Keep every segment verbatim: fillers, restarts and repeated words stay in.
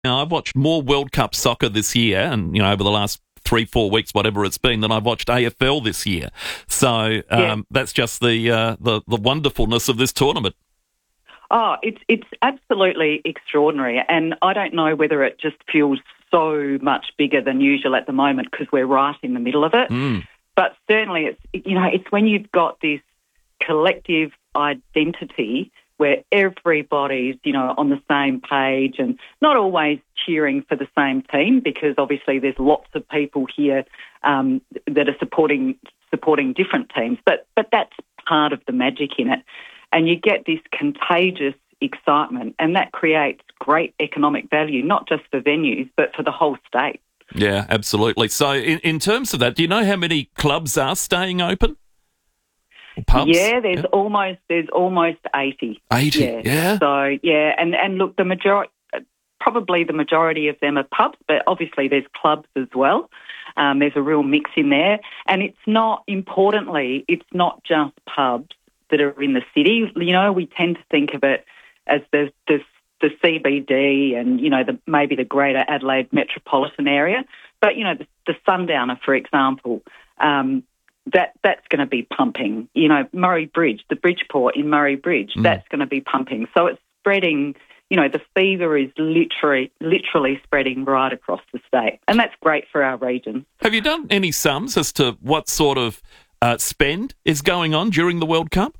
Now, I've watched more World Cup soccer this year, and you know, over the last three, four weeks, whatever it's been, than I've watched A F L this year. So um, Yeah. that's just the, uh, the the wonderfulness of this tournament. Oh, it's it's absolutely extraordinary, and I don't know whether it just feels so much bigger than usual at the moment because we're right in the middle of it. Mm. But certainly, it's you know, it's when you've got this collective identity where everybody's, you know, on the same page and not always cheering for the same team, because obviously there's lots of people here um, that are supporting supporting different teams. But but that's part of the magic in it. And you get this contagious excitement, and that creates great economic value, not just for venues, but for the whole state. Yeah, absolutely. So in, in terms of that, do you know how many clubs are staying open? Or pubs? Yeah, there's yeah. almost there's almost eighty. eighty, yeah. yeah. So yeah, and and look, the majority, probably the majority of them are pubs, but obviously there's clubs as well. Um, there's a real mix in there, and it's not importantly, it's not just pubs that are in the city. You know, we tend to think of it as the the, the C B D and you know the maybe the Greater Adelaide metropolitan area, but you know the, the Sundowner, for example. Um, That that's going to be pumping. You know, Murray Bridge, the Bridgeport in Murray Bridge, mm. that's going to be pumping. So it's spreading. You know, the fever is literally literally spreading right across the state, and that's great for our region. Have you done any sums as to what sort of uh, spend is going on during the World Cup?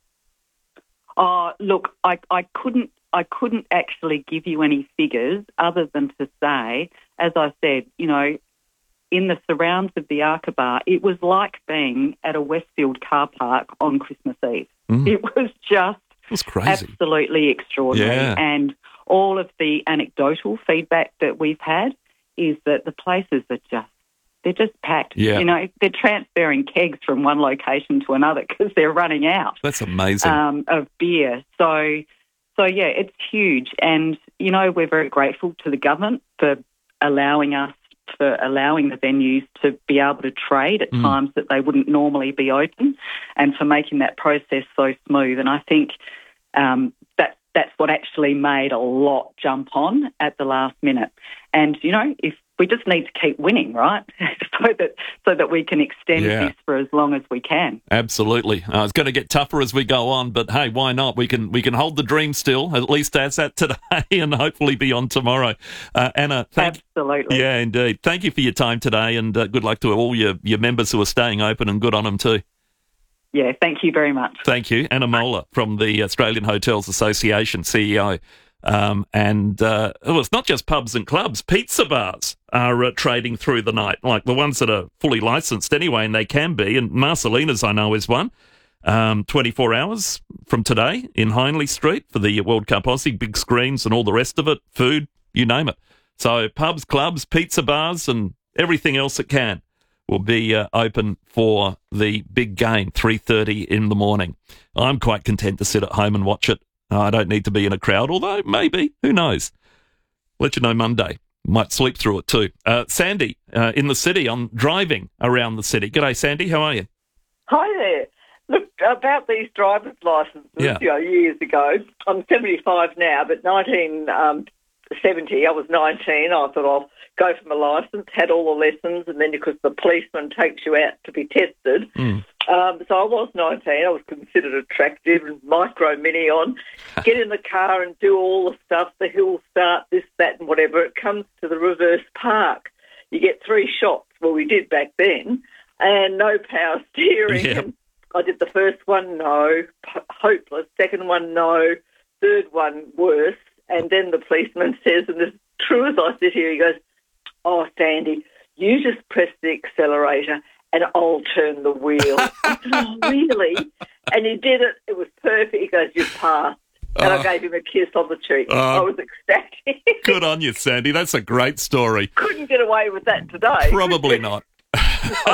Oh, look, I, I couldn't I couldn't actually give you any figures other than to say, as I said, you know, in the surrounds of the Arkabar, it was like being at a Westfield car park on Christmas Eve. Mm. It was just it was crazy. Absolutely extraordinary. Yeah. And all of the anecdotal feedback that we've had is that the places are just, they're just packed. Yeah. You know, they're transferring kegs from one location to another because they're running out. That's amazing. Um, of beer. So, so yeah, it's huge. And, you know, we're very grateful to the government for allowing us for allowing the venues to be able to trade at mm. times that they wouldn't normally be open, and for making that process so smooth. And I think um, that that's what actually made a lot jump on at the last minute. And, you know, if we just need to keep winning, right, so that so that we can extend yeah. this for as long as we can. Absolutely. Uh, it's going to get tougher as we go on, but hey, why not? We can we can hold the dream still, at least as at today, and hopefully beyond tomorrow. Uh, Anna, thank Absolutely. Yeah, indeed. Thank you for your time today, and uh, good luck to all your, your members who are staying open, and good on them too. Yeah, thank you very much. Thank you. Anna Moeller from the Australian Hotels Association, C E O. Um, and uh, well, it's not just pubs and clubs. Pizza bars are uh, trading through the night, like the ones that are fully licensed anyway, and they can be. And Marcelina's, I know, is one. Um, twenty-four hours from today in Hindley Street for the World Cup Aussie, big screens and all the rest of it, food, you name it. So pubs, clubs, pizza bars and everything else that can will be uh, open for the big game, three thirty in the morning. I'm quite content to sit at home and watch it. I don't need to be in a crowd, although maybe, who knows. Let you know Monday. Might sleep through it too. Uh, Sandy, uh, in the city, I'm driving around the city. G'day, Sandy, how are you? Hi there. Look, about these driver's licences, yeah. you know, years ago, I'm seventy-five now, but nineteen seventy, I was nineteen. I thought I'll go for my licence, had all the lessons, and then because the policeman takes you out to be tested. Mm. Um, so I was nineteen. I was considered attractive and micro mini on. Get in the car and do all the stuff, the hill start, this, that, and whatever. It comes to the reverse park. You get three shots. Well, we did back then, and no power steering. Yeah. And I did the first one, no, p- hopeless. Second one, no. Third one, worse. And then the policeman says, and as true as I sit here, he goes, "Oh, Sandy, you just press the accelerator and I'll turn the wheel." I said, "Oh, really?" And he did it. It was perfect. He goes, "You've passed." And uh, I gave him a kiss on the cheek. Uh, I was ecstatic. Good on you, Sandy. That's a great story. Couldn't get away with that today. Probably not. No.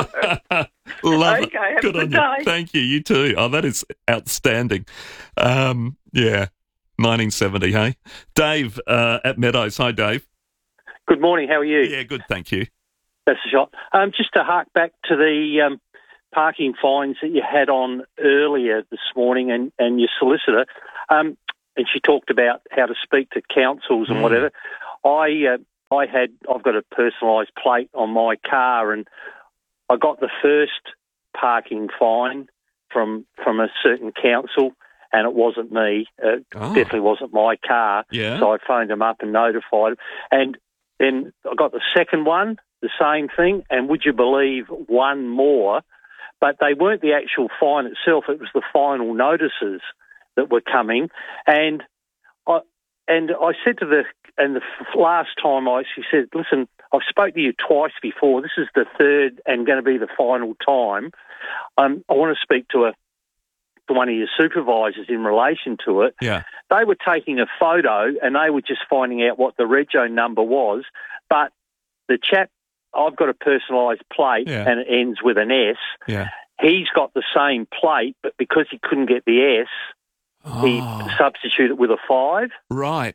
Love okay, it. have Good a good on day. You. Thank you. You too. Oh, that is outstanding. Um, yeah, nineteen seventy, hey? Dave uh, at Meadows. Hi, Dave. Good morning. How are you? Yeah, good, thank you. That's a shot. Um, just to hark back to the um, parking fines that you had on earlier this morning and, and your solicitor, um, and she talked about how to speak to councils and mm. whatever. I uh, I had, I've got a personalised plate on my car, and I got the first parking fine from from a certain council, and it wasn't me. It Oh. definitely wasn't my car. Yeah. So I phoned them up and notified them. And then I got the second one, the same thing, and would you believe, one more, but they weren't the actual fine itself. It was the final notices that were coming, and I and I said to the and the f- last time I she said, listen, I've spoke to you twice before. This is the third and going to be the final time. Um, I want to speak to a to one of your supervisors in relation to it. Yeah. They were taking a photo and they were just finding out what the rego number was, but the chap, I've got a personalised plate Yeah. and it ends with an S. Yeah. He's got the same plate, but because he couldn't get the S, he Oh, substituted it with a five. right.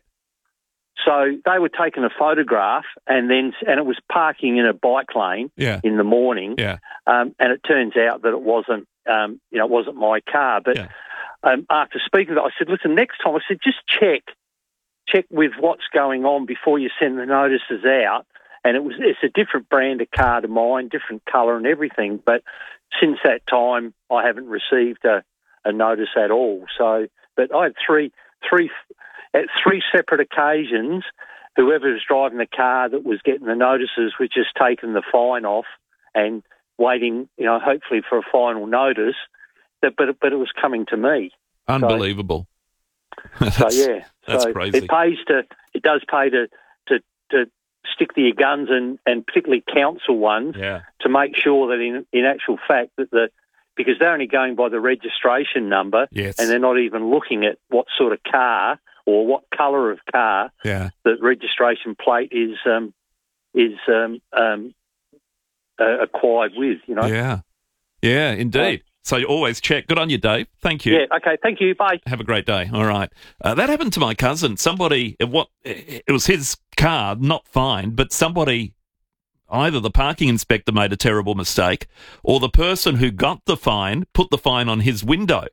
So they were taking a photograph, and then and it was parking in a bike lane Yeah. in the morning. Yeah. Um, and it turns out that it wasn't, um, you know, it wasn't my car. But Yeah. um, after speaking to it, I said, listen, next time, I said, just check, check with what's going on before you send the notices out. And it was it's a different brand of car to mine, different colour and everything. But since that time, I haven't received a, a notice at all. So, but I had three, three, at three separate occasions, whoever was driving the car that was getting the notices was just taking the fine off and waiting, you know, hopefully for a final notice. That, but but it was coming to me. Unbelievable. So That's- yeah, that's so crazy. It pays to, it does pay to to to stick to your guns, and, and particularly council ones, Yeah. to make sure that in in actual fact that the because they're only going by the registration number, Yes. and they're not even looking at what sort of car or what colour of car Yeah. the registration plate is um, is um, um, uh, acquired with. You know. Yeah. Yeah, indeed. So you always check. Good on you, Dave. Thank you. Yeah. Okay. Thank you. Bye. Have a great day. All right. Uh, that happened to my cousin. Somebody, it, what, it was his car, not fined, but somebody, either the parking inspector made a terrible mistake or the person who got the fine put the fine on his window.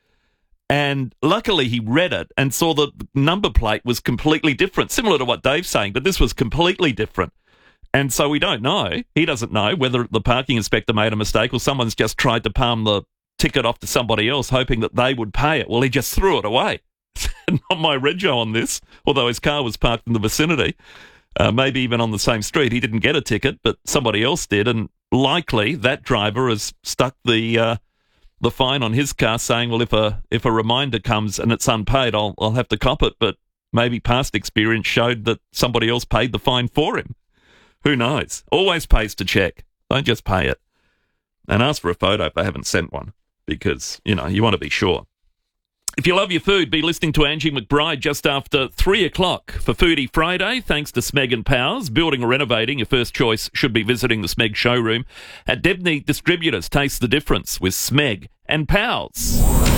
And luckily he read it and saw the number plate was completely different, similar to what Dave's saying, but this was completely different. And so we don't know. He doesn't know whether the parking inspector made a mistake or someone's just tried to palm the ticket off to somebody else, hoping that they would pay it. Well, he just threw it away. Not my rego on this, although his car was parked in the vicinity. Uh, maybe even on the same street. He didn't get a ticket, but somebody else did. And likely that driver has stuck the uh, the fine on his car, saying, well, if a if a reminder comes and it's unpaid, I'll I'll have to cop it. But maybe past experience showed that somebody else paid the fine for him. Who knows? Always pays to check. Don't just pay it. And ask for a photo if they haven't sent one, because, you know, you want to be sure. If you love your food, be listening to Angie McBride just after three o'clock for Foodie Friday, thanks to Smeg and Powers. Building or renovating, your first choice should be visiting the Smeg showroom. At Debney Distributors, taste the difference with Smeg and Powers.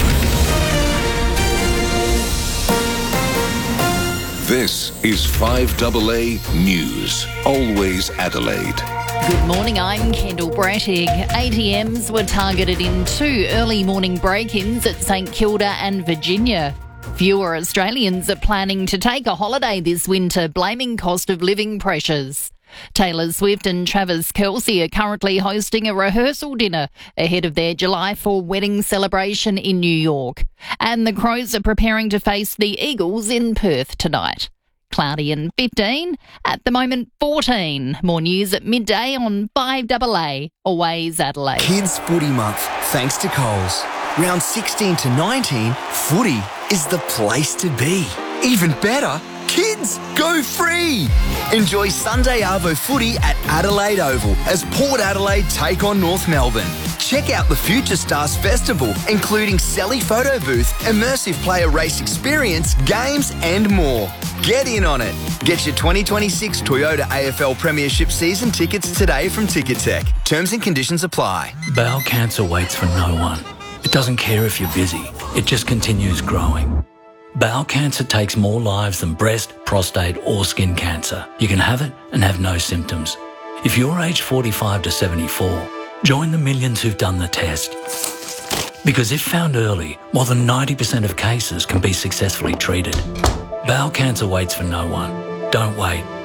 This is five A A News. Always Adelaide. Good morning, I'm Kendall Brattig. A T Ms were targeted in two early morning break-ins at St Kilda and Virginia. Fewer Australians are planning to take a holiday this winter, blaming cost of living pressures. Taylor Swift and Travis Kelce are currently hosting a rehearsal dinner ahead of their July fourth wedding celebration in New York. And the Crows are preparing to face the Eagles in Perth tonight. Cloudy and fifteen, at the moment fourteen. More news at midday on five A A, Always Adelaide. Kids Footy Month, thanks to Coles. Round sixteen to nineteen, footy is the place to be. Even better, kids go free. Enjoy Sunday Arvo footy at Adelaide Oval as Port Adelaide take on North Melbourne. Check out the Future Stars Festival, including Selly Photo Booth, immersive player race experience, games and more. Get in on it. Get your twenty twenty-six Toyota A F L Premiership season tickets today from Ticketek. Terms and conditions apply. Bowel cancer waits for no one. It doesn't care if you're busy. It just continues growing. Bowel cancer takes more lives than breast, prostate or skin cancer. You can have it and have no symptoms. If you're aged forty-five to seventy-four, join the millions who've done the test. Because if found early, more than ninety percent of cases can be successfully treated. Bowel cancer waits for no one. Don't wait.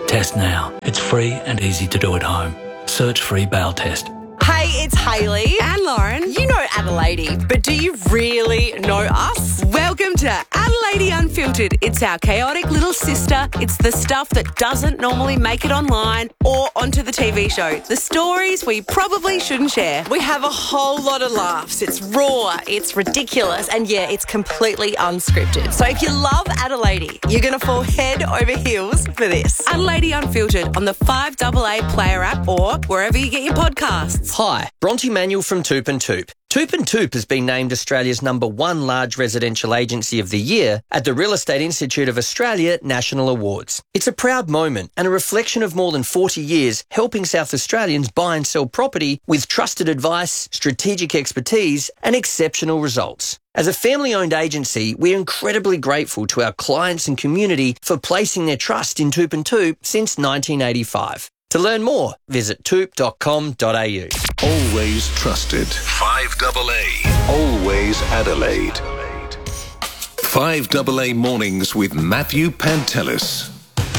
Test now. It's free and easy to do at home. Search free bowel test. Hey, it's Hayley and Lauren. You know Adelaide, but do you really know us? Welcome to Adelaide Unfiltered. It's our chaotic little sister. It's the stuff that doesn't normally make it online or onto the T V show. The stories we probably shouldn't share. We have a whole lot of laughs. It's raw, it's ridiculous, and yeah, it's completely unscripted. So if you love Adelaide, you're going to fall head over heels for this. Adelaide Unfiltered on the five A A Player app or wherever you get your podcasts. Hi, Bronte Manuel from Toop and Toop. Toop and Toop has been named Australia's number one large residential agency of the year at the Real Estate Institute of Australia National Awards. It's a proud moment and a reflection of more than forty years helping South Australians buy and sell property with trusted advice, strategic expertise and exceptional results. As a family-owned agency, we're incredibly grateful to our clients and community for placing their trust in Toop and Toop since nineteen eighty-five. To learn more, visit toop dot com dot a u. Always trusted. five A A. Always Adelaide. five A A Mornings with Matthew Pantelis.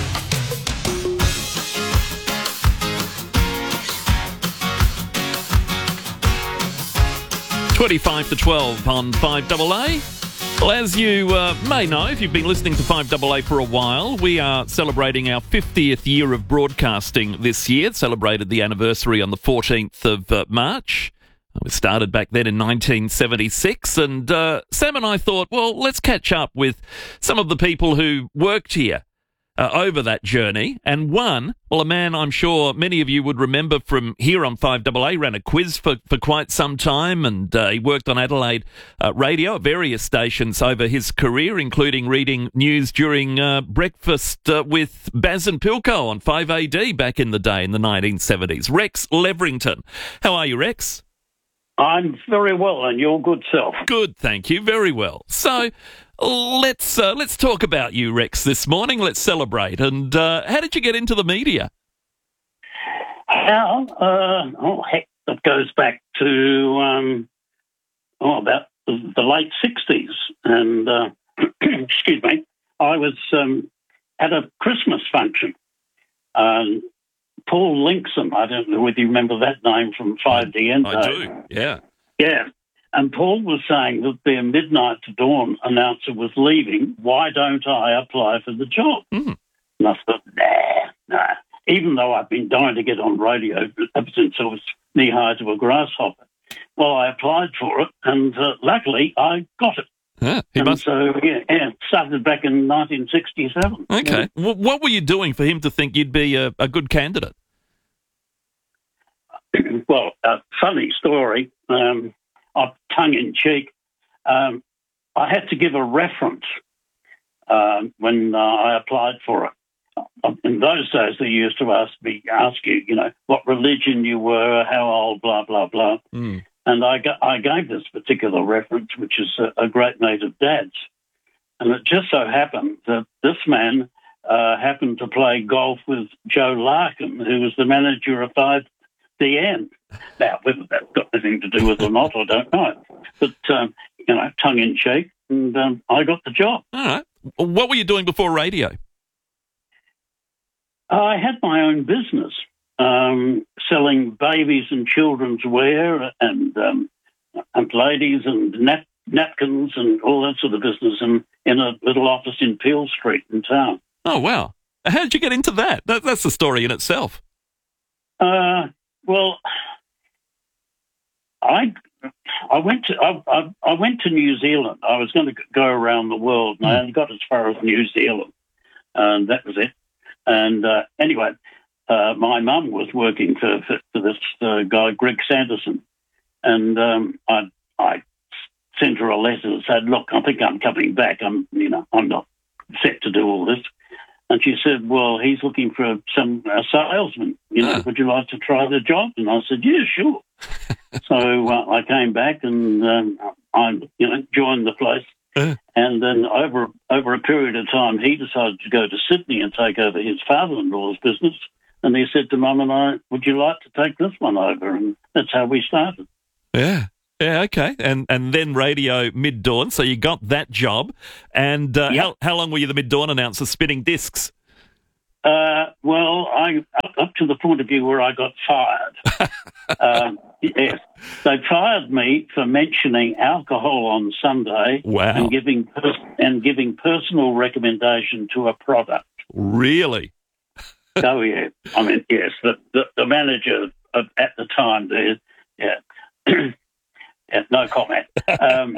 twenty-five to twelve on five A A. Well, as you uh, may know, if you've been listening to five A A for a while, we are celebrating our fiftieth year of broadcasting this year. It celebrated the anniversary on the fourteenth of uh, March. We started back then in nineteen seventy-six, and uh, Sam and I thought, well, let's catch up with some of the people who worked here uh, over that journey. And one, well, a man I'm sure many of you would remember from here on five A A, ran a quiz for, for quite some time, and uh, he worked on Adelaide uh, radio at various stations over his career, including reading news during uh, breakfast uh, with Baz and Pilko on five A D back in the day in the nineteen seventies. Rex Leverington. How are you, Rex? I'm very well, and your good self. Good, thank you. Very well. So let's uh, let's talk about you, Rex, this morning. Let's celebrate. And uh, how did you get into the media? How? Uh, oh, heck, that goes back to um, oh, about the, the late sixties. And, uh, excuse me, I was um, at a Christmas function. Um, Paul Linkson, I don't know whether you remember that name from five D N. I do, yeah. Yeah. And Paul was saying that their midnight to dawn announcer was leaving. Why don't I apply for the job? Mm. And I thought, nah, nah. Even though I've been dying to get on radio ever since I was knee-high to a grasshopper. Well, I applied for it, and uh, luckily I got it. Yeah, he and must... so, yeah, yeah, it started back in nineteen sixty-seven. Okay. Yeah. W- what were you doing for him to think you'd be a, a good candidate? Well, a funny story, um, tongue-in-cheek, um, I had to give a reference um, when uh, I applied for it. In those days, they used to ask me, ask you, you know, what religion you were, how old, blah, blah, blah. Mm. And I, I gave this particular reference, which is a, a great mate of Dad's. And it just so happened that this man uh, happened to play golf with Joe Larkin, who was the manager of five D N. Now, whether that's got anything to do with it or not, I don't know. But, um, you know, tongue-in-cheek, and um, I got the job. All right. What were you doing before radio? I had my own business, um, selling babies and children's wear and um, and ladies and nap- napkins and all that sort of business in, in a little office in Peel Street in town. Oh, wow. How did you get into that? that that's the story in itself. Uh, well, I I went to I, I, I went to New Zealand. I was going to go around the world, and I only got as far as New Zealand, and that was it. And uh, anyway, uh, my mum was working for, for, for this uh, guy, Greg Sanderson, and um, I I sent her a letter that said, "Look, I think I'm coming back. I'm you know I'm not set to do all this." And she said, "Well, he's looking for some uh, salesman. You know, Ah. would you like to try the job?" And I said, "Yeah, sure." So uh, I came back and um, I you know joined the place. Uh. And then over over a period of time, he decided to go to Sydney and take over his father-in-law's business. And he said to Mum and I, "Would you like to take this one over?" And that's how we started. Yeah. Yeah, okay. And and then radio mid-dawn, so you got that job. And uh, Yep. how, how long were you the mid-dawn announcer spinning discs? Uh, well, I up, up to the point of view where I got fired. um, yes, they fired me for mentioning alcohol on Sunday Wow. and giving pers- and giving personal recommendation to a product. Really? Oh yeah, I mean yes, the the, the manager of, at the time there, yeah, yeah no comment. Um,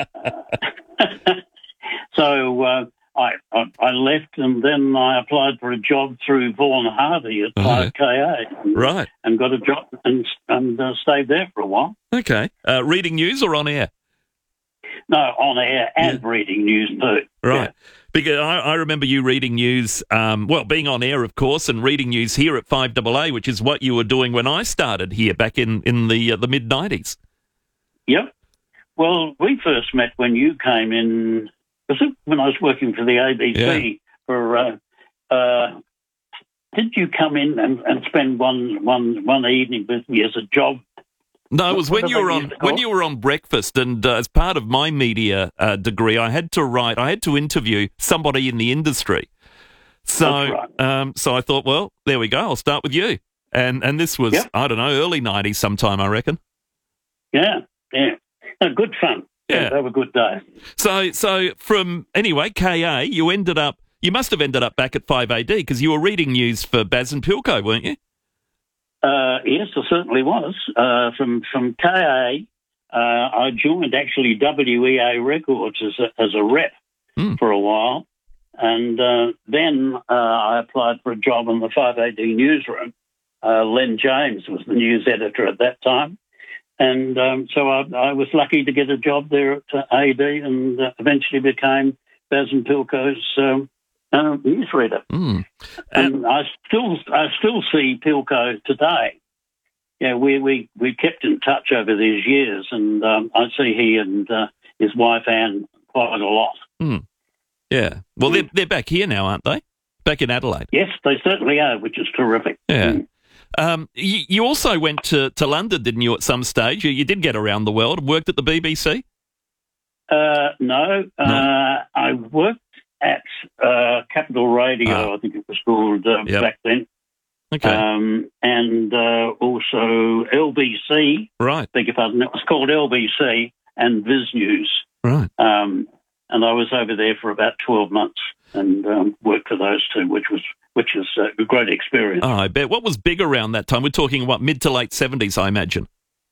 so. Uh, I, I I left and then I applied for a job through Vaughan Harvey at five K A. And, Right. And got a job and, and uh, stayed there for a while. Okay. Uh, reading news or on air? No, on air and Yeah. reading news too. Right. Yeah. Because I, I remember you reading news, um, well, being on air, of course, and reading news here at five A A, which is what you were doing when I started here back in, in the uh, the mid nineties. Yep. Well, we first met when you came in, was it when I was working for the A B C Yeah. for, uh, uh, did you come in and, and spend one, one, one evening with me as a job? No, it was What when do you were they on used to call when it? you were on breakfast, and uh, as part of my media uh, degree, I had to write, I had to interview somebody in the industry. So, That's right. um, so I thought, well, there we go. I'll start with you, and and this was Yep. I don't know, early nineties, sometime I reckon. Yeah, yeah. No, good fun. Yeah. They were good days. So, so from anyway, K A, you ended up, you must have ended up back at five A D because you were reading news for Baz and Pilco, weren't you? Uh, yes, I certainly was. Uh, from from K A, uh, I joined actually W E A Records as a, as a rep Hmm. for a while, and uh, then uh, I applied for a job in the five A D newsroom. Uh, Len James was the news editor at that time, and um, so I, I was lucky to get a job there at uh, A D, and uh, eventually became Baz and Pilco's um, uh, newsreader. Mm. And I still, I still see Pilco today. Yeah, we we we kept in touch over these years, and um, I see he and uh, his wife Anne quite a lot. Mm. Yeah. Well, they're they're back here now, aren't they? Back in Adelaide. Yes, they certainly are, which is terrific. Yeah. Mm. Um, you, you also went to, to London, didn't you? At some stage, you, you did get around the world and worked at the B B C. Uh, no, No. Uh, I worked at uh, Capital Radio, Ah. I think it was called uh, Yep. back then, Okay. um, and uh, also L B C. right. Beg your pardon. It was called L B C and Viz News. Right. Um, and I was over there for about twelve months and um, worked for those two, which was which was uh, a great experience. Oh, I bet. What was big around that time? We're talking what, mid to late seventies, I imagine.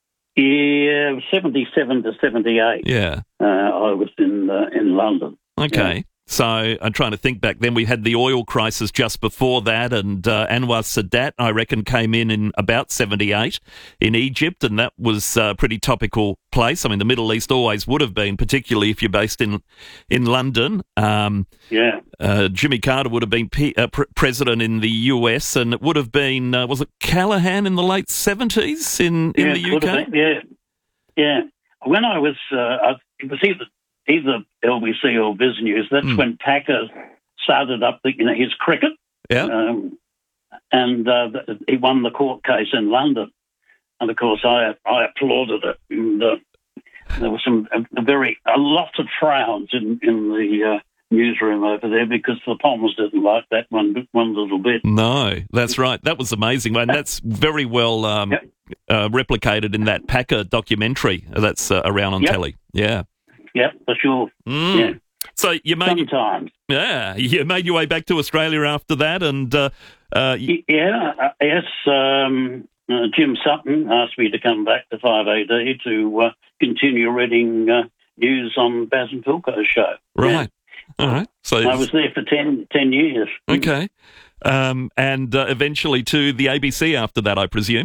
Yeah, seventy-seven to seventy-eight. Yeah. Uh, I was in uh, in London. Okay. So I'm trying to think back then. We had the oil crisis just before that, and uh, Anwar Sadat, I reckon, came in in about seventy-eight in Egypt, and that was a pretty topical place. I mean, the Middle East always would have been, particularly if you're based in in London. Um, Yeah. uh, Jimmy Carter would have been P- uh, pr- president in the U S, and it would have been, uh, was it Callaghan in the late seventies in, in yeah, the U could K? have been, yeah. Yeah. When I was, uh, I, it was either either L B C or Viz News. That's Mm. when Packer started up the, you know, his cricket. Yeah. Um, and uh, th- he won the court case in London. And of course, I I applauded it. And, uh, there was some a, a very a lot of frowns in in the uh, newsroom over there because the Palmers didn't like that one one little bit. No, that's right. That was amazing, and that's very well um, Yep. uh, replicated in that Packer documentary that's uh, around on Yep. telly. Yeah. Yeah, for sure. Mm. Yeah, So you made sometimes. yeah you made your way back to Australia after that, and uh, uh, y- Y- Yeah, uh, yes. Um, uh, Jim Sutton asked me to come back to five A D to uh, continue reading uh, news on Baz and Pilco's show. right, all right. So Yeah. I was there for ten, ten years. okay, um, and uh, eventually to the A B C after that, I presume.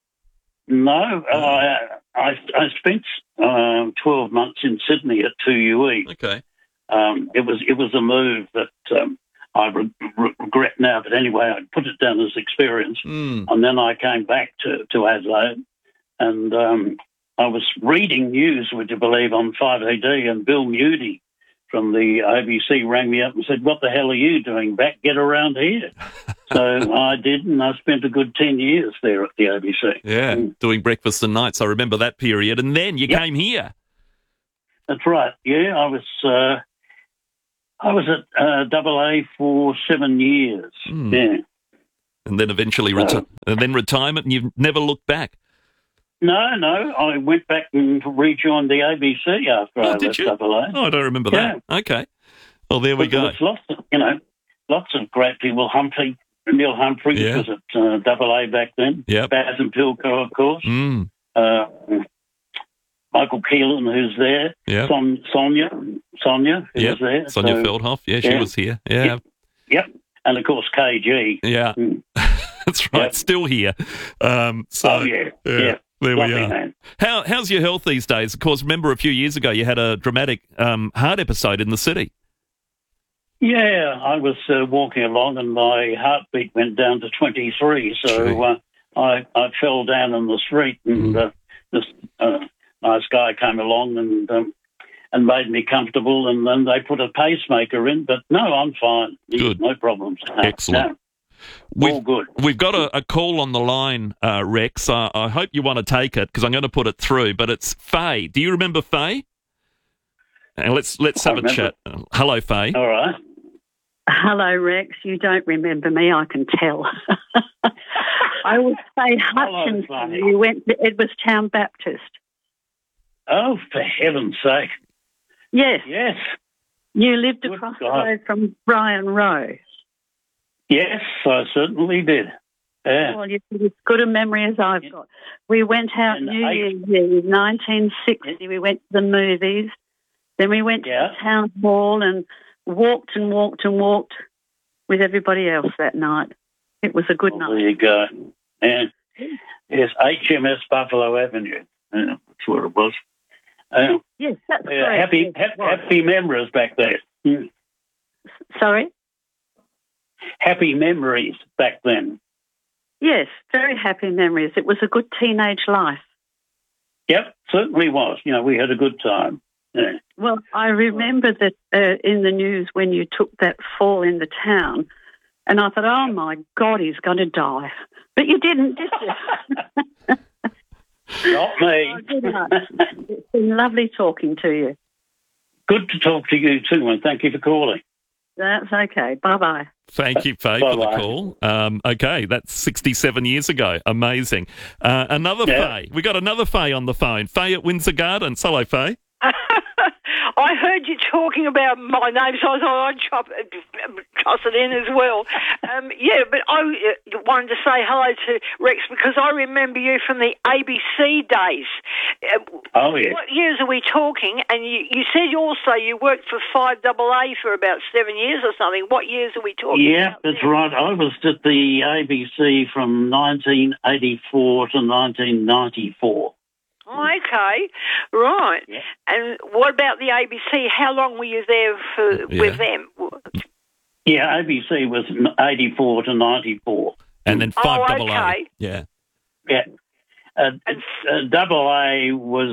No, I, I, I spent um, twelve months in Sydney at two U E. Okay. Um, it was it was a move that um, I re- re- regret now, but anyway, I put it down as experience. Mm. And then I came back to, to Adelaide, and um, I was reading news, would you believe, on five A D, and Bill Mudi from the A B C rang me up and said, "What the hell are you doing back? Get around here." So I did, and I spent a good ten years there at the A B C. Yeah, Mm. doing breakfast and nights. I remember that period, and then you Yep. came here. That's right. Yeah, I was uh, I was at uh, Double A for seven years. Mm. Yeah. And then eventually reti- and then retirement, and you've never looked back. No, no. I went back and rejoined the A B C after Oh, I did left you? Double A. Oh, I don't remember Yeah. that. Okay. Well, there we But go. there was lots of, you know, lots of great people. Humphrey, Neil Humphreys Yeah. was at uh, Double A back then. Yep. Baz and Pilco, of course. Mm. Uh, Michael Keelan, who's there. Yep. Son, Sonia, Sonia, who Yep. was there. Sonia So, Feldhoff. Yeah, she yeah. was here. Yeah. Yep. Yep. And, of course, K G. Yeah. Mm. That's right. Yep. Still here. Um, so, Oh, yeah. Yeah. There Lovely we are. man. How, how's your health these days? Of course, remember a few years ago you had a dramatic um, heart episode in the city. Yeah, I was uh, walking along and my heartbeat went down to twenty-three. So uh, I, I fell down in the street and uh, this uh, nice guy came along and um, and made me comfortable. And then they put a pacemaker in. But no, I'm fine. Good. No problems. No, Excellent. no. We've, All good. We've got a, a call on the line, uh, Rex. Uh, I hope you want to take it because I'm going to put it through. But it's Faye. Do you remember Faye? And let's let's I have a remember. chat. Uh, Hello, Faye. All right. Hello, Rex. You don't remember me, I can tell. I was Faye Hello, Hutchinson. Faye. You went to Edwardstown Baptist. Oh, for heaven's sake. Yes. Yes. You lived Good across the God. road from Brian Rowe. Yes, I certainly did. Yeah. Well, you've got as good a memory as I've got. We went out In New eight- Year's Eve, nineteen sixty. We went to the movies. Then we went Yeah. to the town hall and walked and walked and walked with everybody else that night. It was a good Well, night. there you go. And yes, H M S Buffalo Avenue. Yeah, that's what it was. Uh, Yes, that's yeah, correct. happy, Yes, ha- it was. happy memories back there. Mm. Sorry? Happy memories back then. Yes, very happy memories. It was a good teenage life. Yep, certainly was. You know, we had a good time. Yeah. Well, I remember that uh, in the news when you took that fall in the town, and I thought, oh, my God, he's going to die. But you didn't, did you? Not me. Oh, good night. It's been lovely talking to you. Good to talk to you too, and thank you for calling. That's okay. Bye-bye. Thank you, Faye, for the Bye-bye. call. Um, okay, that's sixty-seven years ago. Amazing. Uh, another Yeah. Faye. We got another Faye on the phone. Faye at Windsor Gardens. Hello, Faye. I heard you talking about my name, so I thought I'd chop, toss it in as well. Um, yeah, but I uh, wanted to say hello to Rex because I remember you from the A B C days. Uh, Oh, yeah. What years are we talking? And you, you said also you worked for five double A for about seven years or something. What years are we talking Yeah, about? that's right. I was at the A B C from nineteen eighty-four to nineteen ninety-four. Oh, okay, right. Yeah. And what about the A B C? How long were you there for Yeah. with them? Yeah, A B C was eighty-four to ninety-four. And then Oh, five double A. okay. Yeah. Yeah. Uh, uh, double A was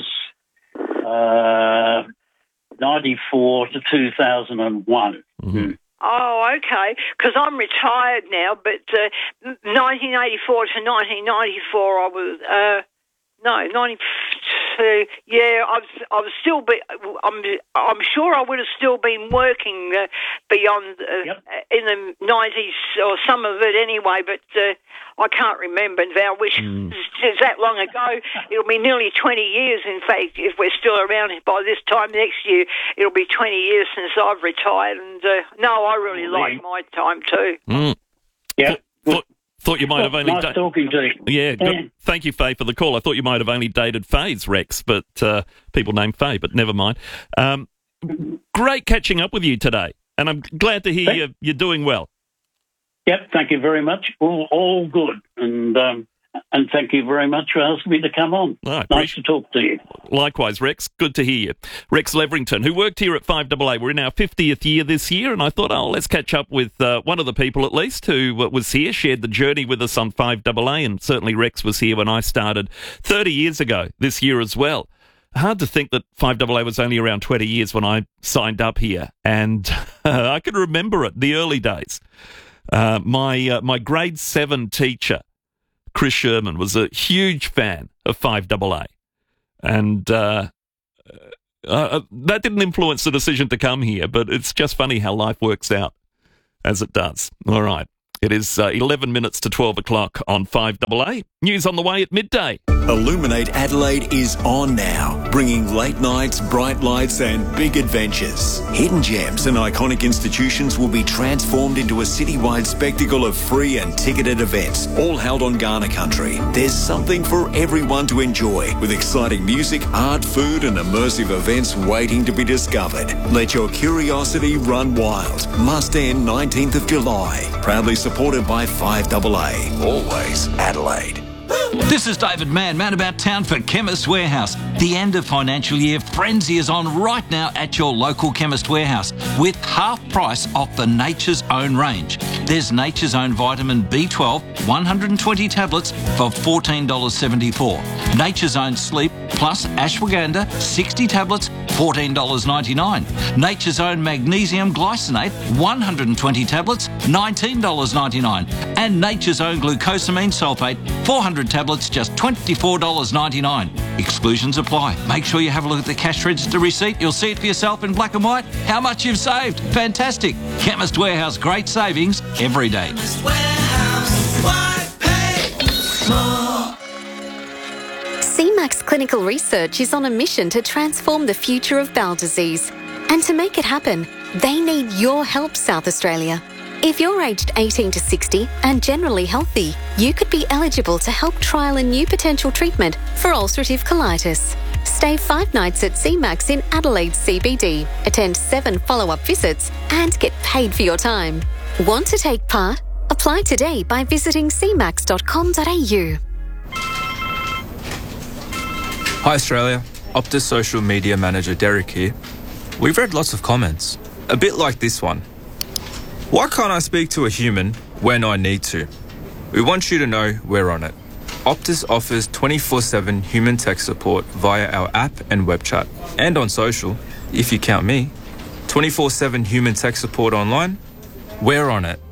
uh, ninety-four to two thousand one. Mm-hmm. Oh, okay. Because I'm retired now, but uh, nineteen eighty-four to nineteen ninety-four, I was uh, no ninety-two. Yeah, I've I've still be. I'm I'm sure I would have still been working uh, beyond uh, Yep. in the nineties or some of it anyway. But uh, I can't remember now. Which Mm. is that long ago? It'll be nearly twenty years. In fact, if we're still around by this time next year, it'll be twenty years since I've retired. And uh, no, I really Oh, like my time too. Mm. Yeah. Thought, thought you might have only Nice da- talking to you. Yeah, good. Yeah. Thank you, Faye, for the call. I thought you might have only dated Faye's, Rex, but uh, people named Faye, but never mind. Um, great catching up with you today, and I'm glad to hear Thank- you, you're doing well. Yep, thank you very much. All, all good. And um, and thank you very much for asking me to come on. No, I nice appreciate- to talk to you. Likewise, Rex. Good to hear you. Rex Leverington, who worked here at five double A. We're in our fiftieth year this year, and I thought, oh, let's catch up with uh, one of the people at least who uh, was here, shared the journey with us on five double A, and certainly Rex was here when I started thirty years ago this year as well. Hard to think that five double A was only around twenty years when I signed up here, and uh, I can remember it, the early days. Uh, my uh, my grade seven teacher, Chris Sherman, was a huge fan of five double A. And uh, uh, that didn't influence the decision to come here, but it's just funny how life works out as it does. All right. It is uh, eleven minutes to twelve o'clock on five A A. News on the way at midday. Illuminate Adelaide is on now, bringing late nights, bright lights and big adventures. Hidden gems and iconic institutions will be transformed into a citywide spectacle of free and ticketed events, all held on Ghana country. There's something for everyone to enjoy, with exciting music, art, food and immersive events waiting to be discovered. Let your curiosity run wild. Must end nineteenth of July. Proudly supported by five A A. Always Adelaide. This is David Mann, man about town for Chemist Warehouse. The end of financial year frenzy is on right now at your local Chemist Warehouse with half price off the Nature's Own range. There's Nature's Own Vitamin B twelve, one hundred twenty tablets for fourteen dollars seventy-four. Nature's Own Sleep plus Ashwagandha, sixty tablets, fourteen dollars ninety-nine. Nature's Own Magnesium Glycinate, one hundred twenty tablets, nineteen dollars ninety-nine. And Nature's Own Glucosamine Sulfate, four hundred tablets, just twenty-four dollars ninety-nine. Exclusions apply. Make sure you have a look at the cash register receipt. You'll see it for yourself in black and white. How much you've saved. Fantastic. Chemist Warehouse, great savings every day. C MAX Clinical Research is on a mission to transform the future of bowel disease. And to make it happen, they need your help, South Australia. If you're aged eighteen to sixty and generally healthy, you could be eligible to help trial a new potential treatment for ulcerative colitis. Stay five nights at C MAX in Adelaide C B D, attend seven follow-up visits and get paid for your time. Want to take part? Apply today by visiting c max dot com dot a u. Hi Australia, Optus social media manager Derek here. We've read lots of comments, a bit like this one. Why can't I speak to a human when I need to? We want you to know we're on it. Optus offers twenty-four seven human tech support via our app and web chat. And on social, if you count me, twenty-four seven human tech support online, we're on it.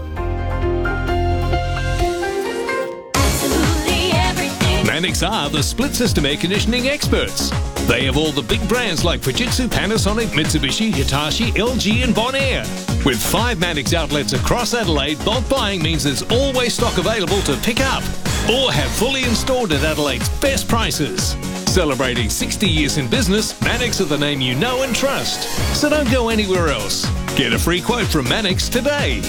Mannix are the split system air conditioning experts. They have all the big brands like Fujitsu, Panasonic, Mitsubishi, Hitachi, L G and Bonaire. With five Mannix outlets across Adelaide, bulk buying means there's always stock available to pick up or have fully installed at Adelaide's best prices. Celebrating sixty years in business, Mannix are the name you know and trust. So don't go anywhere else. Get a free quote from Mannix today.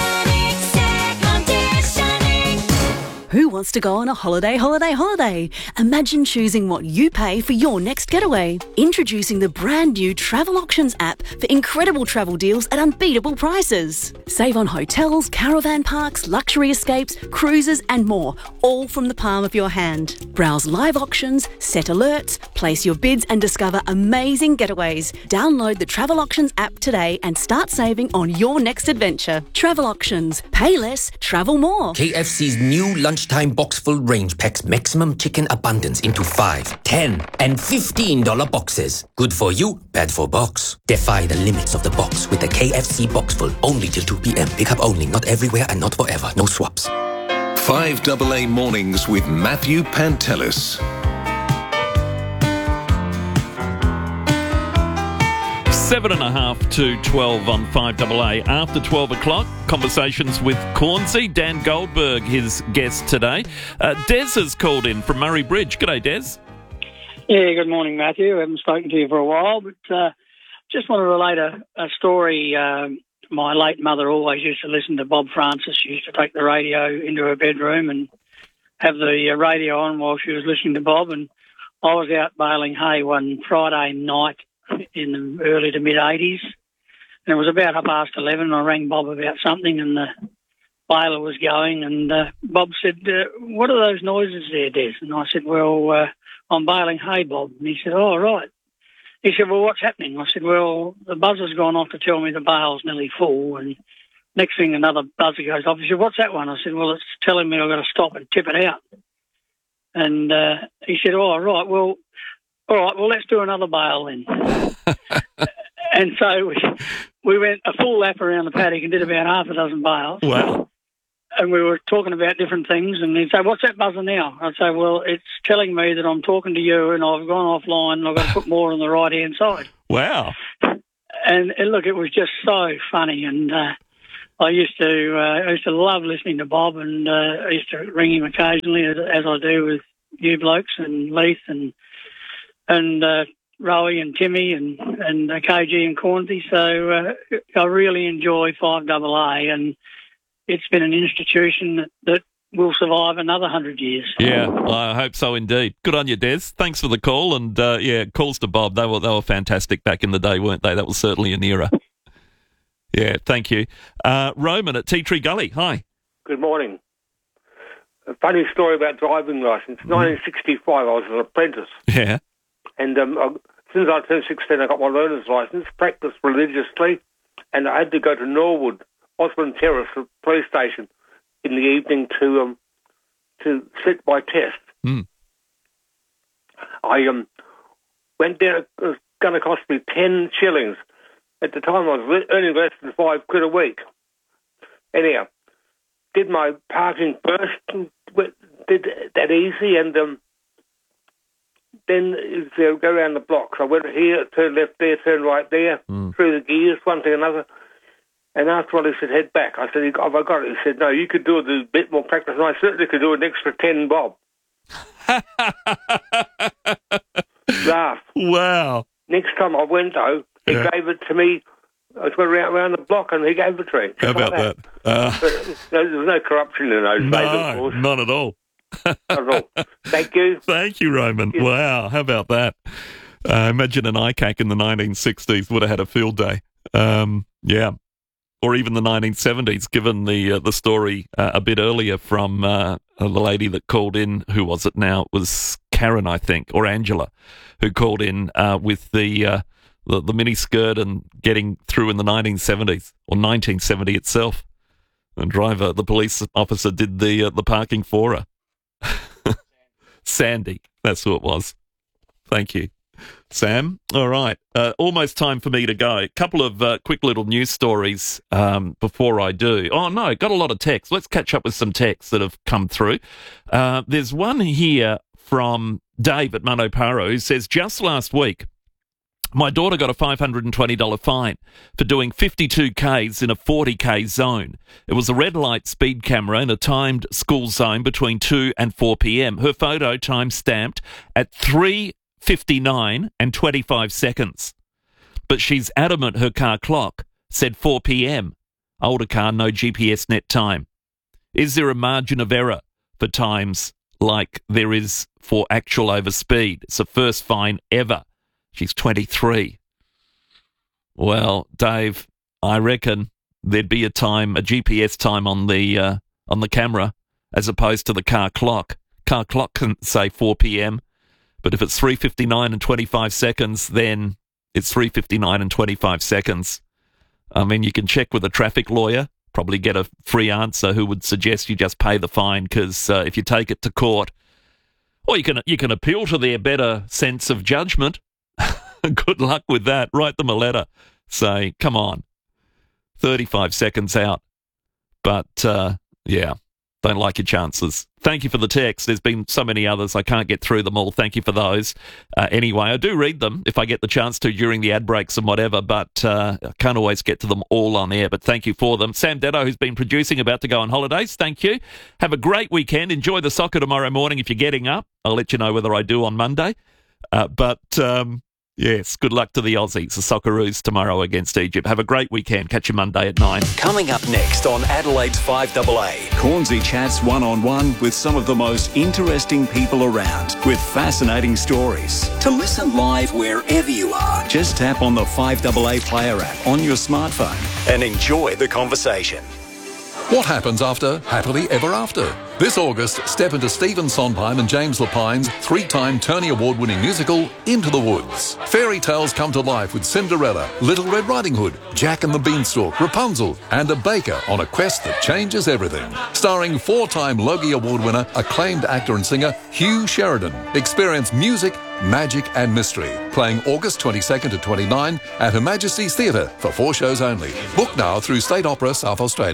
Who wants to go on a holiday, holiday, holiday? Imagine choosing what you pay for your next getaway. Introducing the brand new Travel Auctions app for incredible travel deals at unbeatable prices. Save on hotels, caravan parks, luxury escapes, cruises and more, all from the palm of your hand. Browse live auctions, set alerts, place your bids and discover amazing getaways. Download the Travel Auctions app today and start saving on your next adventure. Travel Auctions. Pay less, travel more. K F C's new lunch Lunchtime Boxful range packs maximum chicken abundance into five, ten, and fifteen dollar boxes. Good for you, bad for box. Defy the limits of the box with the K F C Boxful. Only till two p.m. Pick up only, not everywhere and not forever. No swaps. five A A Mornings with Matthew Pantelis. Seven and a half to twelve on five A A. After twelve o'clock, conversations with Cornsey. Dan Goldberg, his guest today. Uh, Des has called in from Murray Bridge. G'day, Des. Yeah, good morning, Matthew. I haven't spoken to you for a while, but uh, just want to relate a, a story. Um, my late mother always used to listen to Bob Francis. She used to take the radio into her bedroom and have the uh, radio on while she was listening to Bob. And I was out baling hay one Friday night in the early to mid-eighties, and it was about half past eleven, and I rang Bob about something, and the baler was going, and uh, Bob said, uh, what are those noises there, Des? And I said, well, uh, I'm baling hay, Bob. And he said, oh, right. He said, well, what's happening? I said, well, the buzzer's gone off to tell me the bale's nearly full, and next thing another buzzer goes off. He said, what's that one? I said, well, it's telling me I've got to stop and tip it out. And uh, he said, oh, right, well, all right, well, let's do another bale then. And so we, we went a full lap around the paddock and did about half a dozen bales. Wow. And we were talking about different things, and he'd say, what's that buzzer now? I'd say, well, it's telling me that I'm talking to you and I've gone offline and I've got to put more on the right-hand side. Wow. And, and look, it was just so funny. And uh, I used to uh, I used to love listening to Bob, and uh, I used to ring him occasionally, as, as I do with you blokes and Leith and and uh, Rowie and Timmy and and uh, K G and Cornsey. So uh, I really enjoy five double A, and it's been an institution that, that will survive another hundred years. Yeah, well, I hope so indeed. Good on you, Des. Thanks for the call, and uh, yeah, calls to Bob. They were they were fantastic back in the day, weren't they? That was certainly an era. Yeah, thank you. Uh, Roman at Tea Tree Gully. Hi. Good morning. A funny story about driving licence. Mm. nineteen sixty-five, I was an apprentice. Yeah. And um, I, since I turned sixteen, I got my learner's licence, practiced religiously, and I had to go to Norwood, Osborne Terrace, the police station, in the evening to um, to sit my test. Mm. I um, went there. It was going to cost me ten shillings. At the time, I was earning less than five quid a week. Anyhow, did my parking first, did that easy, and um, then you go around the blocks. I went here, turned left there, turned right there, mm. through the gears, one thing another. And after all, he said, head back. I said, have I got it? He said, no, you could do a bit more practice, and I certainly could do an extra ten bob. Laugh. Wow. Next time I went, though, he yeah. gave it to me. I was going around, around the block, and he gave it to me. How about like that? that? Uh, but, no, there was no corruption in those no, days, of course. None at all. Not at all. Thank you. Thank you, Roman. Yes. Wow, how about that? Uh, imagine an I C A C in the nineteen sixties would have had a field day. Um, yeah. Or even the nineteen seventies, given the uh, the story uh, a bit earlier from uh, the lady that called in. Who was it now? It was Karen, I think, or Angela, who called in uh, with the, uh, the the mini skirt and getting through in the nineteen seventies, or nineteen seventy itself. The driver, the police officer, did the uh, the parking for her. Sandy, that's who it was. Thank you, Sam. All right, uh, almost time for me to go. A couple of uh, quick little news stories um, before I do. Oh, no, got a lot of texts. Let's catch up with some texts that have come through. Uh, there's one here from Dave at Manoparo who says, just last week, my daughter got a five hundred twenty dollars fine for doing fifty-two kays in a forty k zone. It was a red light speed camera in a timed school zone between two and four p.m. Her photo time stamped at three fifty-nine and twenty-five seconds. But she's adamant her car clock said four p.m. Older car, no G P S net time. Is there a margin of error for times like there is for actual overspeed? It's the first fine ever. She's twenty-three. Well, Dave, I reckon there'd be a time, a G P S time on the uh, on the camera as opposed to the car clock. Car clock can say four p.m., but if it's three fifty-nine and twenty-five seconds, then it's three fifty-nine and twenty-five seconds. I mean, you can check with a traffic lawyer, probably get a free answer who would suggest you just pay the fine, because uh, if you take it to court, or you can you can appeal to their better sense of judgment. Good luck with that. Write them a letter. Say, come on, thirty-five seconds out. But, uh, yeah, don't like your chances. Thank you for the text. There's been so many others. I can't get through them all. Thank you for those. Uh, anyway, I do read them if I get the chance to during the ad breaks and whatever, but uh, I can't always get to them all on air. But thank you for them. Sam Detto, who's been producing, about to go on holidays, thank you. Have a great weekend. Enjoy the soccer tomorrow morning if you're getting up. I'll let you know whether I do on Monday. Uh, but... Um, Yes, good luck to the Aussies, the Socceroos, tomorrow against Egypt. Have a great weekend. Catch you Monday at nine. Coming up next on Adelaide's five double A. Cornsey chats one-on-one with some of the most interesting people around with fascinating stories. To listen live wherever you are, just tap on the five double A player app on your smartphone and enjoy the conversation. What happens after Happily Ever After? This August, step into Stephen Sondheim and James Lapine's three-time Tony Award-winning musical, Into the Woods. Fairy tales come to life with Cinderella, Little Red Riding Hood, Jack and the Beanstalk, Rapunzel, and a baker on a quest that changes everything. Starring four-time Logie Award winner, acclaimed actor and singer Hugh Sheridan. Experience music, magic and mystery. Playing August twenty-second to twenty-ninth at Her Majesty's Theatre for four shows only. Book now through State Opera South Australia.